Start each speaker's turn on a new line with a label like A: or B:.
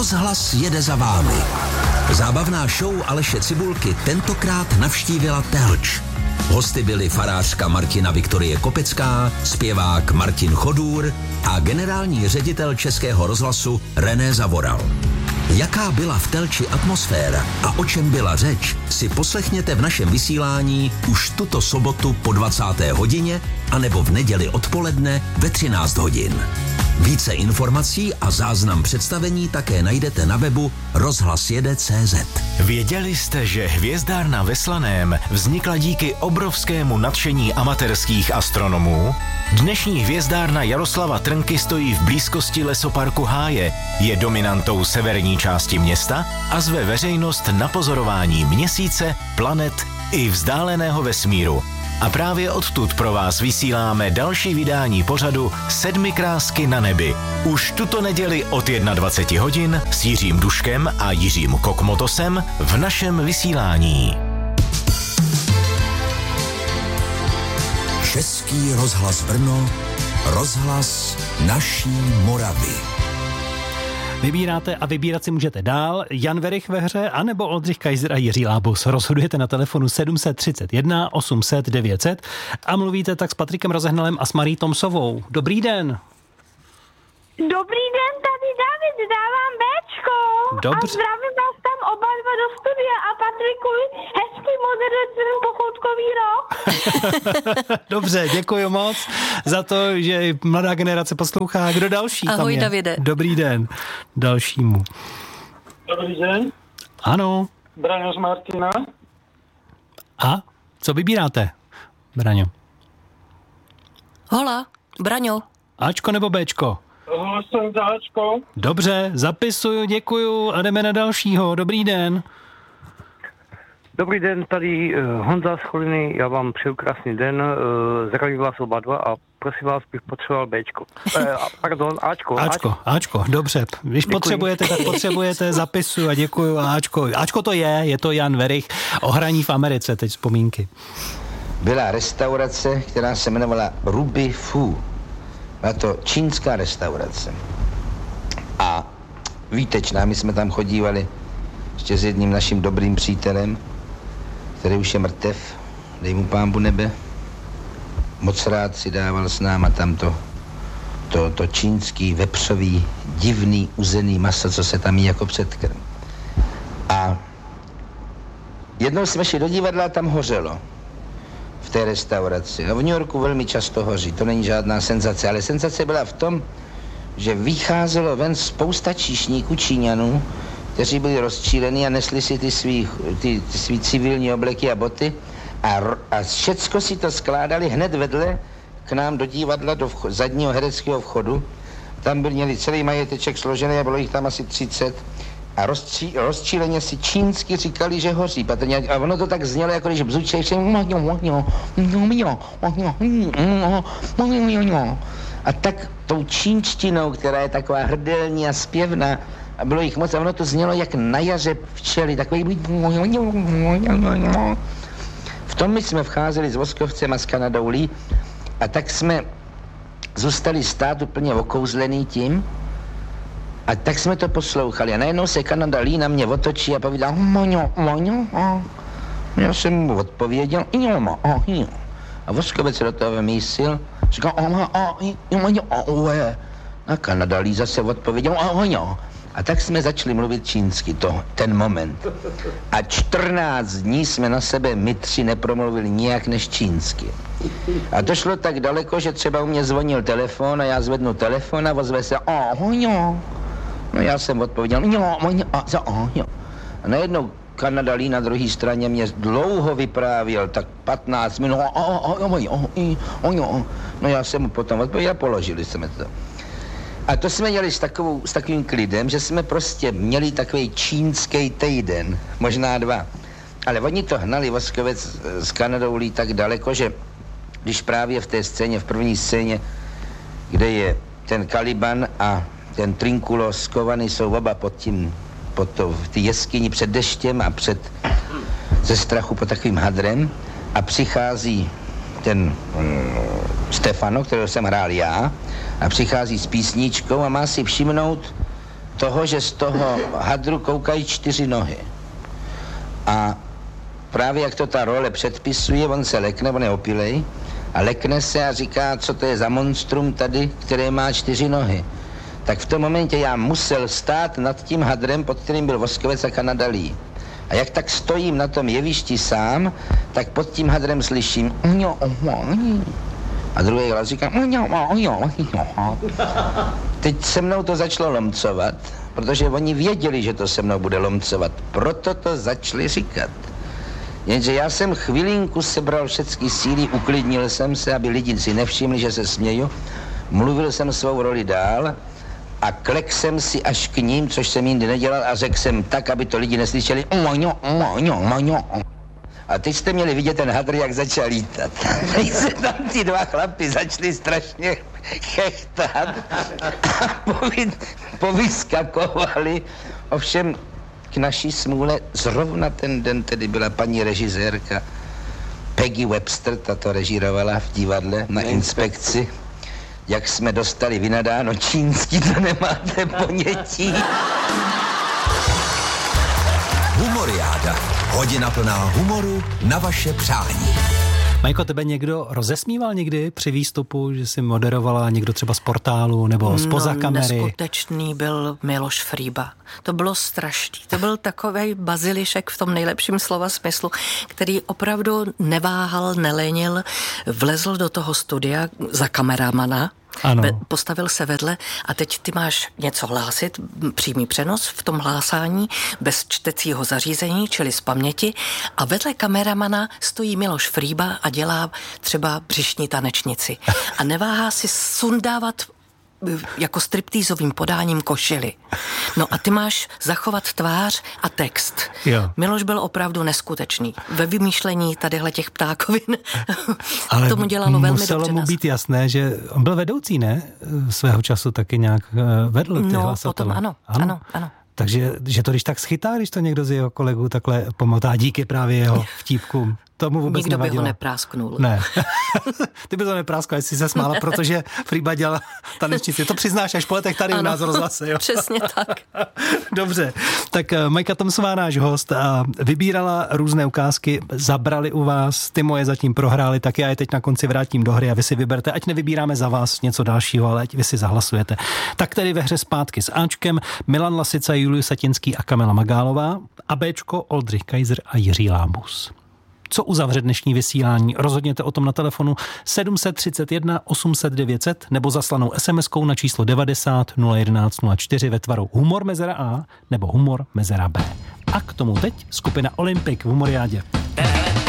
A: Rozhlas jede za vámi. Zábavná show Aleše Cibulky tentokrát navštívila Telč. Hosty byli farářka Martina Viktorie Kopecká, zpěvák Martin Chodůr a generální ředitel Českého rozhlasu René Zavoral. Jaká byla v Telči atmosféra a o čem byla řeč, si poslechněte v našem vysílání už tuto sobotu po 20. hodině anebo v neděli odpoledne ve 13 hodin. Více informací a záznam představení také najdete na webu rozhlasjede.cz.
B: Věděli jste, že hvězdárna ve Slaném vznikla díky obrovskému nadšení amatérských astronomů? Dnešní hvězdárna Jaroslava Trnky stojí v blízkosti lesoparku Háje, je dominantou severní části města a zve veřejnost na pozorování měsíce, planet i vzdáleného vesmíru. A právě odtud pro vás vysíláme další vydání pořadu 7 krásky na nebi. Už tuto neděli od 21 hodin s Jiřím Duškem a Jiřím Kokmotosem v našem vysílání.
A: Český rozhlas Brno, rozhlas naší Moravy.
C: Vybíráte a vybírat si můžete dál. Jan Werich ve hře, anebo Oldřich Kaiser a Jiří Lábus. Rozhodujete na telefonu 731 800 900 a mluvíte tak s Patrikem Rozehnalem a s Marí Tomsovou. Dobrý den.
D: Dobrý den, tady David, dávám Béčko.
C: Dobře.
D: A zdravím vás tam oba dva do studia a Patriku, hezký moderujete ten pochoutkový rok.
C: Dobře, děkuji moc za to, že mladá generace poslouchá. Kdo další
E: Ahoj,
C: tam je?
E: Davide.
C: Dobrý den dalšímu.
F: Dobrý den.
C: Ano.
F: Braňo z Martina.
C: A co vybíráte, Braňo?
E: Hola, Braňo.
C: Ačko nebo Béčko?
F: Hlasem záčko.
C: Dobře, zapisuju, děkuju a jdeme na dalšího. Dobrý den.
G: Dobrý den, tady Honza z Choliny, já vám přeju krásný den, zdravím vás oba dva a prosím vás, bych potřeboval Bčko. Pardon, Ačko.
C: Dobře. Když
G: Děkuji.
C: potřebujete, tak potřebujete, zapisuju a děkuju a Ačko. Ačko to je to Jan Werich, ohraní v Americe, teď vzpomínky.
H: Byla restaurace, která se jmenovala Ruby Fu. Byla to čínská restaurace. A výtečná, my jsme tam chodívali ještě s jedním naším dobrým přítelem, který už je mrtev, dej mu Pánbu nebe. Moc rád si dával s náma tam to čínský vepřový, divný, uzený maso, co se tam jí jako předkrm. A jednou jsme šli do divadla a tam hořelo v té restauraci. A v New Yorku velmi často hoří, to není žádná senzace, ale senzace byla v tom, že vycházelo ven spousta číšníků Číňanů, kteří byli rozčílení a nesli si ty svý civilní obleky a boty a všecko si to skládali hned vedle k nám do divadla, do zadního hereckého vchodu. Tam měli celý majeteček složený a bylo jich tam asi 30 a rozčíleně si čínsky říkali, že hoří patrně. A ono to tak znělo, jako když bzučej, a tak tou čínštinou, která je taková hrdelní a zpěvná, a bylo jich moc, a ono to znělo jak na jaře včely, takový... V tom my jsme vcházeli s Voskovcem a s Kanadoulí a tak jsme zůstali stát úplně okouzlený tím a tak jsme to poslouchali a najednou se Kanadalí na mě otočí a povídal já jsem mu odpověděl a Voskovec do toho vymísil, říkal a Kanadalí zase odpověděl a tak jsme začali mluvit čínsky, ten moment. A 14 dní jsme na sebe my tři nepromluvili nijak než čínsky. A to šlo tak daleko, že třeba u mě zvonil telefon a já zvednu telefon a ozve se No já jsem odpověděl a najednou Kanadalí na druhé straně mě dlouho vyprávěl, tak 15 minut no já jsem mu potom odpověděl a položili jsme to. A to jsme měli s takovým klidem, že jsme prostě měli takový čínský týden, možná 2. Ale oni to hnali Voskovec s Kanadoulí tak daleko, že když právě v té scéně, v první scéně, kde je ten Caliban a ten Trinculo skovaný, jsou oba v té jeskyni před deštěm a ze strachu pod takovým hadrem a přichází ten Stefano, kterého jsem hrál já, a přichází s písničkou a má si všimnout toho, že z toho hadru koukají 4 nohy. A právě jak to ta role předpisuje, on se lekne, on je opilej, a lekne se a říká, co to je za monstrum tady, které má 4 nohy. Tak v tom momentě já musel stát nad tím hadrem, pod kterým byl Voskovec a Kanadalí. A jak tak stojím na tom jevišti sám, tak pod tím hadrem slyším a druhý hlas říká teď se mnou to začalo lomcovat, protože oni věděli, že to se mnou bude lomcovat, proto to začali říkat. Jenže já jsem chvilinku sebral všechny síly, uklidnil jsem se, aby lidi si nevšimli, že se směju, mluvil jsem svou roli dál a klek jsem si až k ním, což jsem jindy nedělal, a řekl jsem tak, aby to lidi neslyšeli. A teď jste měli vidět ten hadr, jak začal lítat. Teď se tam ty 2 chlapi začali strašně chechtat a povyskakovali. Ovšem k naší smůle zrovna ten den tedy byla paní režisérka Peggy Webster, ta to režírovala v divadle na inspekci. Jak jsme dostali vynadáno čínsky, to nemáte ponětí.
A: Humoriáda. Hodina plná humoru na vaše přání.
C: Majko, tebe někdo rozesmíval někdy při výstupu, že jsi moderovala někdo třeba z portálu nebo zpoza kamery?
E: Neskutečný byl Miloš Frýba. To bylo strašný. To byl takovej bazilišek v tom nejlepším slova smyslu, který opravdu neváhal, nelenil, vlezl do toho studia za kameramana, postavil se vedle a teď ty máš něco hlásit, přímý přenos v tom hlásání, bez čtecího zařízení, čili z paměti, a vedle kameramana stojí Miloš Frýba a dělá třeba břišní tanečnici. A neváhá si sundávat jako striptýzovým podáním košily. No a ty máš zachovat tvář a text.
C: Jo.
E: Miloš byl opravdu neskutečný. Ve vymýšlení tadyhle těch ptákovin
C: ale
E: tomu dělalo velmi dobře.
C: Muselo mu být jasné, že on byl vedoucí, ne? Svého času taky nějak vedl ty hlasatele.
E: Potom ano.
C: Takže že to když tak schytá, když to někdo z jeho kolegů takhle pomotá díky právě jeho vtípkům. Tomu vůbec
E: nikdo
C: nevadilo.
E: by ho neprásknul.
C: Ne. Ty by to nepráskla, jestli se smála, protože Frýba dělala tanečnici. To přiznáš až po letech tady u nás v rozhlase, jo?
E: Přesně tak.
C: Dobře. Tak Majka Tomsová, náš host, vybírala různé ukázky, zabrali u vás, ty moje zatím prohrály, tak já je teď na konci vrátím do hry a vy si vyberte, ať nevybíráme za vás něco dalšího, ale ať vy si zahlasujete. Tak tedy ve hře zpátky s Ačkem Milan Lasica, Julius Satinský a Kamila Magálová, a Bčko Oldřich Kaiser a Jiří Lábus. Co uzavře dnešní vysílání? Rozhodněte o tom na telefonu 731 800 900 nebo zaslanou SMS-kou na číslo 90 011 04 ve tvaru humor mezera A nebo humor mezera B. A k tomu teď skupina Olympik v Humoriádě.